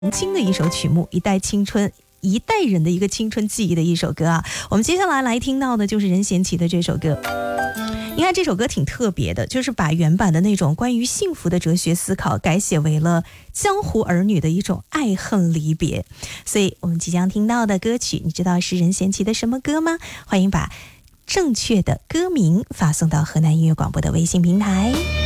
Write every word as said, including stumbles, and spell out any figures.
曾经的一首曲目，一代青春一代人的一个青春记忆的一首歌啊。我们接下来来听到的就是任贤齐的这首歌。你看这首歌挺特别的，就是把原版的那种关于幸福的哲学思考改写为了江湖儿女的一种爱恨离别。所以我们即将听到的歌曲，你知道是任贤齐的什么歌吗？欢迎把正确的歌名发送到河南音乐广播的微信平台。